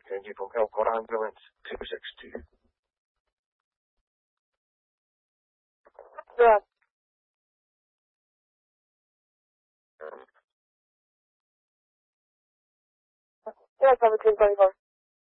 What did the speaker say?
changing from Elcor Ambulance 262. Yeah. Yeah, 1724.